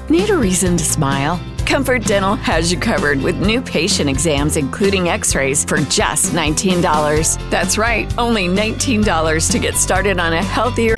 Need a reason to smile? Comfort Dental has you covered with new patient exams, including x-rays, for just $19. That's right, only $19 to get started on a healthier